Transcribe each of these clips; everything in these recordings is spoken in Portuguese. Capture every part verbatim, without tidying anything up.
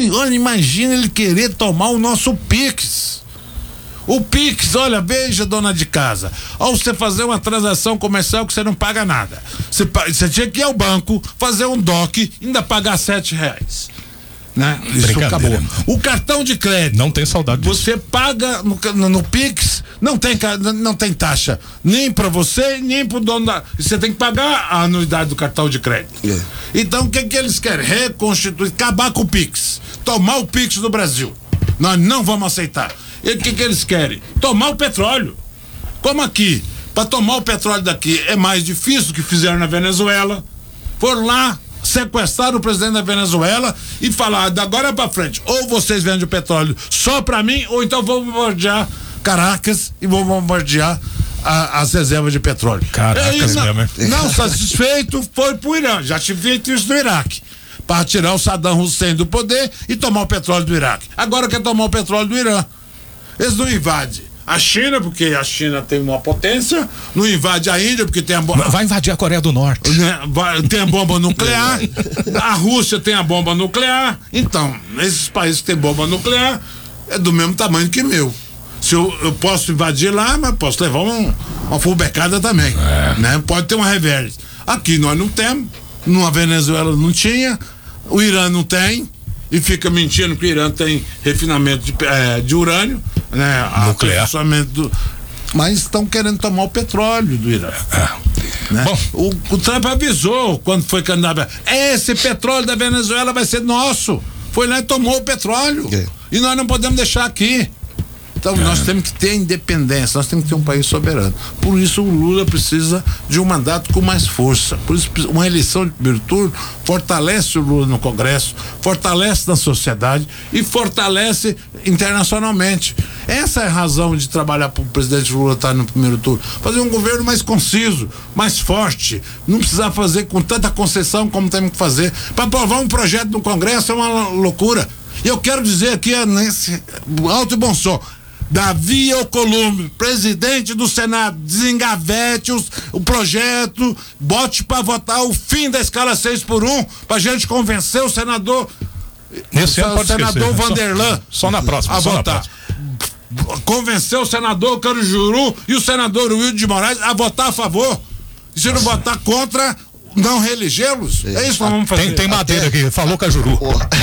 olha, imagina ele querer tomar o nosso Pix. O Pix, olha, veja, dona de casa, ao você fazer uma transação comercial que você não paga nada, você, você tinha que ir ao banco, fazer um D O C, ainda pagar sete reais. Né? Isso acabou. O cartão de crédito. Não tem saudade disso. Você paga no, no, no Pix, não tem, não tem taxa, nem para você, nem para o dono da. Você tem que pagar a anuidade do cartão de crédito. É. Então, o que, que eles querem? Reconstituir, acabar com o Pix, tomar o Pix do Brasil. Nós não vamos aceitar. E o que, que eles querem? Tomar o petróleo. Como aqui, para tomar o petróleo daqui é mais difícil do que fizeram na Venezuela. Foram lá, sequestraram o presidente da Venezuela e falaram, da agora para frente, ou vocês vendem o petróleo só para mim, ou então vou bombardear Caracas e vou bombardear a, as reservas de petróleo. Caracas, não, mesmo. Não satisfeito, foi pro Irã. Já tive feito isso no Iraque, para tirar o Saddam Hussein do poder e tomar o petróleo do Iraque. Agora quer tomar o petróleo do Irã. Eles não invadem a China, porque a China tem uma potência, não invade a Índia, porque tem a bomba. Vai invadir a Coreia do Norte. Né? Vai, tem a bomba nuclear, a Rússia tem a bomba nuclear. Então, esses países que têm bomba nuclear é do mesmo tamanho que meu. Se eu, eu posso invadir lá, mas posso levar um, uma fubecada também. É. Né? Pode ter uma revés. Aqui nós não temos, na Venezuela não tinha, o Irã não tem. E fica mentindo que o Irã tem refinamento de, é, de urânio, né? Nuclear. Do, mas estão querendo tomar o petróleo do Irã. É. Né? Bom, o, o Trump avisou quando foi candidato. Esse petróleo da Venezuela vai ser nosso. Foi lá e tomou o petróleo. É. E nós não podemos deixar aqui. Então, é. nós temos que ter independência, nós temos que ter um país soberano. Por isso, o Lula precisa de um mandato com mais força. Por isso, uma eleição de primeiro turno fortalece o Lula no Congresso, fortalece na sociedade e fortalece internacionalmente. Essa é a razão de trabalhar para o presidente Lula estar no primeiro turno. Fazer um governo mais conciso, mais forte, não precisar fazer com tanta concessão como temos que fazer. Para aprovar um projeto no Congresso é uma loucura. E eu quero dizer aqui, nesse alto e bom som, Davi Alcolumbre, presidente do Senado, desengavete os, o projeto, bote para votar o fim da escala seis por um, pra gente convencer o senador Esse o, o senador Vanderlan só, só na próxima, a só votar. Na próxima. Convencer o senador Carujuru e o senador Wilde de Moraes a votar a favor. E se não votar contra, não reelegê-los. É isso que nós vamos fazer. Tem, tem madeira até, aqui, falou Cajuru.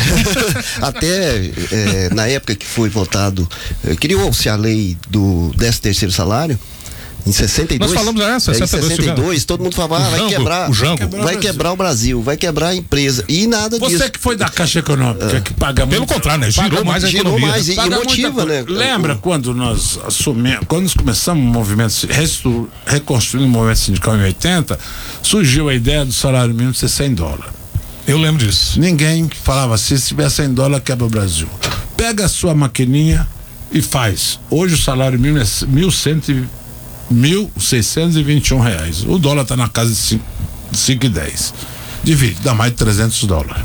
Até é, na época que foi votado, criou-se a lei do décimo terceiro salário. Em sessenta e dois. Nós falamos, é, sessenta e dois, em sessenta e dois, todo mundo falava, ah, vai Jango, quebrar, o Jango. vai, quebrar, vai quebrar o Brasil, vai quebrar a empresa. E nada Você disso. Você que foi da Caixa Econômica, é. que paga Pelo muito. contrário, né? Girou mais a girou economia. mais e, e motiva, né? Lembra quando nós assumimos, quando nós começamos o movimento, reconstruindo o movimento sindical em oitenta, surgiu a ideia do salário mínimo ser cem dólares. Eu lembro disso. Ninguém falava assim, se tiver cem dólares, quebra o Brasil. Pega a sua maquininha e faz. Hoje o salário mínimo é mil seiscentos e vinte e um reais. O dólar está na casa de cinco e dez. Divide, dá mais de trezentos dólares.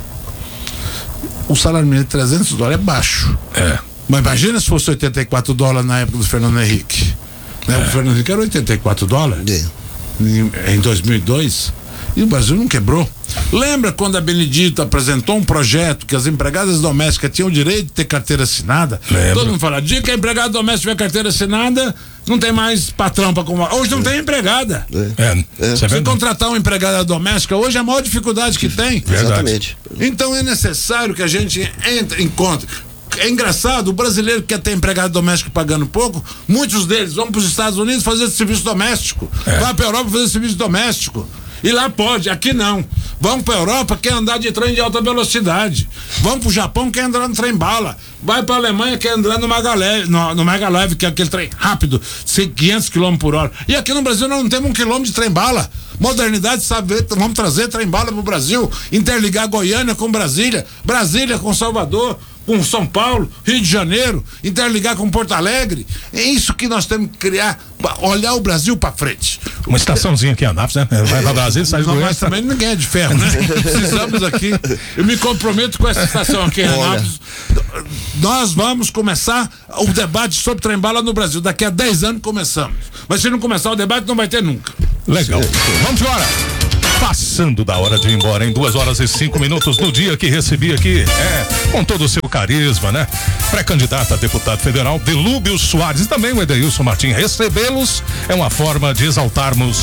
O salário mínimo de trezentos dólares é baixo. É. Mas imagina se fosse oitenta e quatro dólares na época do Fernando Henrique. Na época do Fernando Henrique era oitenta e quatro dólares. É. Em, em dois mil e dois. E o Brasil não quebrou. Lembra quando a Benedito apresentou um projeto que as empregadas domésticas tinham o direito de ter carteira assinada? Lembra. Todo mundo fala, dia que a empregada doméstica tiver carteira assinada, não tem mais patrão para comprar. Hoje não é. tem empregada. É. É. Se você contratar uma empregada doméstica, hoje é a maior dificuldade que tem. Exatamente. Então é necessário que a gente entre, encontre. É engraçado, o brasileiro que quer ter empregado doméstico pagando pouco, muitos deles vão para os Estados Unidos fazer serviço doméstico. É. Vai para a Europa fazer serviço doméstico. E lá pode, aqui não. Vamos para a Europa, quer andar de trem de alta velocidade. Vamos para o Japão, quer andar no trem bala. Vai para a Alemanha, quer andar no Magalev, no, no Magalev, que é aquele trem rápido, quinhentos quilômetros por hora. E aqui no Brasil nós não temos um quilômetro de trem bala. Modernidade, sabe, vamos trazer trem bala para o Brasil, interligar Goiânia com Brasília, Brasília com Salvador, com São Paulo, Rio de Janeiro, interligar com Porto Alegre. É isso que nós temos que criar, olhar o Brasil para frente. Uma estaçãozinha aqui em Anápolis, né? Vai para Brasília, sai de Goiânia. Mas também ninguém é de ferro, né? Precisamos aqui. Eu me comprometo com essa estação aqui em Anápolis. Nós vamos começar o debate sobre trem-bala no Brasil. Daqui a dez anos começamos. Mas se não começar o debate, não vai ter nunca. Legal. Vamos embora. Passa. passando da hora de ir embora em duas horas e cinco minutos no dia que recebi aqui, é, com todo o seu carisma, né? Pré-candidato a deputado federal, Delúbio Soares, e também o Edeilson Martins. Recebê-los é uma forma de exaltarmos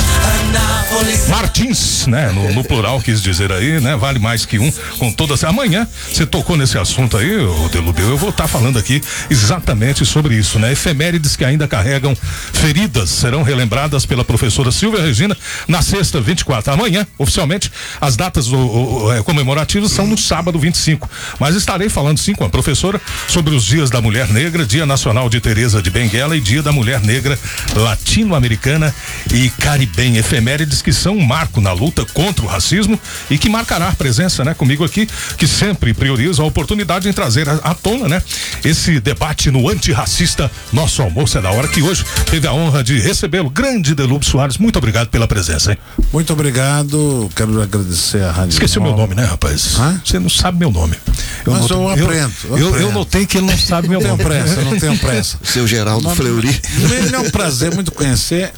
Martins, né? No, no plural, quis dizer aí, né? Vale mais que um, com todas. Amanhã, você tocou nesse assunto aí, o Delúbio, eu vou estar tá falando aqui exatamente sobre isso, né? Efemérides que ainda carregam feridas serão relembradas pela professora Silvia Regina na sexta, vinte e quatro. Amanhã, oficialmente, as datas o, o, é, comemorativas são no sábado, vinte e cinco. Mas estarei falando sim com a professora sobre os dias da Mulher Negra, Dia Nacional de Teresa de Benguela e Dia da Mulher Negra Latino-Americana e Caribenha. Efemérides que são um marco na luta contra o racismo e que marcará a presença, né, comigo aqui, que sempre prioriza a oportunidade em trazer à tona, né, esse debate no antirracista. Nosso almoço é da hora, que hoje teve a honra de recebê-lo, grande Delúbio Soares. Muito obrigado pela presença, hein? Muito obrigado, quero agradecer a Rádio Esqueci o meu nome, né, rapaz? Hã? Você não sabe meu nome. Eu Mas eu, notei, aprendo, eu, eu, eu notei que ele não sabe meu não nome. Não tenho pressa, não tenho pressa. Seu Geraldo Fleury. É um prazer muito conhecer.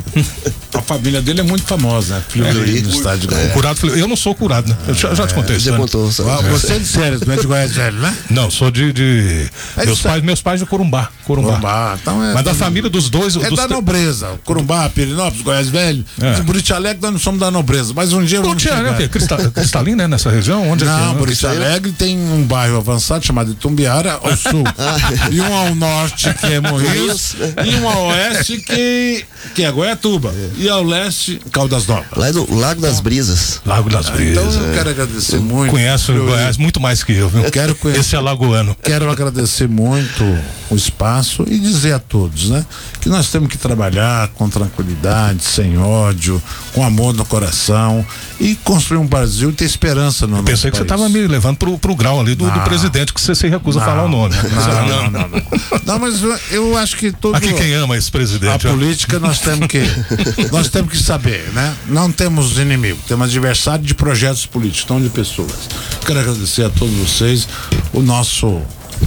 A família dele é muito famosa, né? Fleury, é, no estádio de é. Curado, eu não sou curado, né? Eu já, já te contei isso. Você contou, ah, você é de Séries, não é de Goiás Velho, né? Não, sou de. de é meus, pais, meus pais de Corumbá. Corumbá. Corumbá. Então é, Mas da família dos dois. É dos da nobreza. Corumbá, Pirinópolis, Goiás Velho. É. Buriti Alegre, nós não somos da nobreza. Mas um dia Buriti Alegre, Cristal, Cristalina, né? Nessa região? Onde não, é que é? Buriti Alegre tem um bairro avançado chamado Itumbiara, ao sul. E um ao norte, que é Morrinhos. E um ao oeste, que, que é Goiatuba. É. E ao leste, Caldas Novas. Lá do Lago das Brisas. Lago das Brisas. Então eu é. quero agradecer eu muito. Conheço o Goiás muito mais que eu, viu? Quero conhecer. Esse é lagoano. Quero agradecer muito o espaço e dizer a todos, né? Que nós temos que trabalhar com tranquilidade, sem ódio, com amor no coração e construir um Brasil e ter esperança no eu nosso pensei que país. Você estava me levando pro, pro grau ali do, do presidente, que você se recusa não, a falar o nome. Não, não, não, não, não. Não, mas eu acho que todo... Aqui quem ama esse presidente. A ó. política nós temos que nós temos que saber, né? Não temos inimigos, temos adversário de projetos políticos, não de pessoas. Quero agradecer a todos vocês, o nosso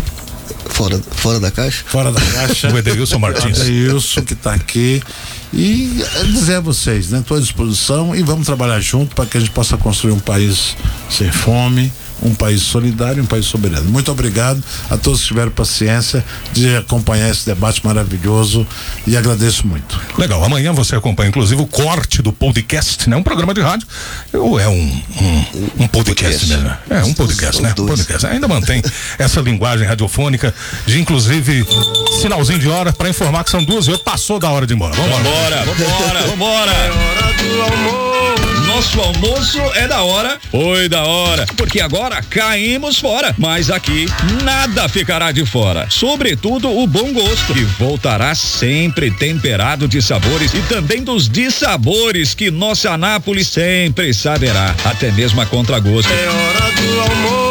Fora, fora da caixa? Fora da caixa. O Edeilson Martins. O Edeilson que está aqui. E dizer a vocês, né? Estou à disposição e vamos trabalhar junto para que a gente possa construir um país sem fome, um país solidário, um país soberano. Muito obrigado a todos que tiveram paciência de acompanhar esse debate maravilhoso e agradeço muito. Legal, amanhã você acompanha inclusive o corte do podcast, né? Um programa de rádio ou é um um, um podcast, podcast, né? É um podcast, né? Podcast. Ainda mantém essa linguagem radiofônica de inclusive sinalzinho de hora para informar que são duas e oito, passou da hora de ir embora. Vamos embora, vambora, vambora. É hora do almoço. Nosso almoço é da hora, foi da hora, porque agora caímos fora, mas aqui nada ficará de fora, sobretudo o bom gosto, que voltará sempre temperado de sabores e também dos dissabores que nossa Anápolis sempre saberá, até mesmo a contragosto. É hora do almoço.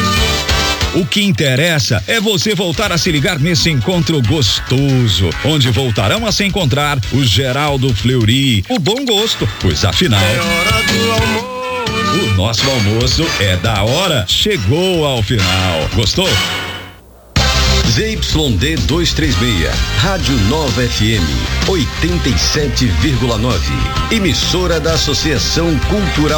O que interessa é você voltar a se ligar nesse encontro gostoso, onde voltarão a se encontrar o Geraldo Fleury, o bom gosto, pois afinal é hora do almoço. O nosso almoço é da hora, chegou ao final. Gostou? Z Y D duzentos e trinta e seis, Rádio Nova F M, oitenta e sete vírgula nove, emissora da Associação Cultural